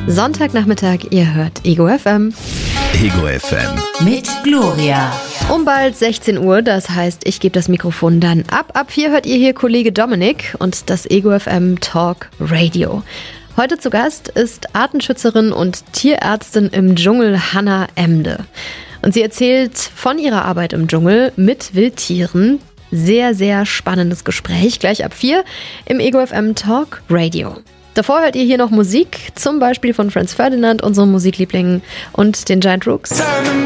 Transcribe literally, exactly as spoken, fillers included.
Sonntagnachmittag, ihr hört Ego F M. Ego F M. Mit Gloria. Um bald sechzehn Uhr, das heißt, ich gebe das Mikrofon dann ab. Ab vier hört ihr hier Kollege Dominik und das Ego F M Talk Radio. Heute zu Gast ist Artenschützerin und Tierärztin im Dschungel Hannah Emde. Und sie erzählt von ihrer Arbeit im Dschungel mit Wildtieren. Sehr, sehr spannendes Gespräch, gleich ab vier im Ego F M Talk Radio. Davor hört ihr hier noch Musik, zum Beispiel von Franz Ferdinand, unserem Musikliebling, und den Giant Rooks.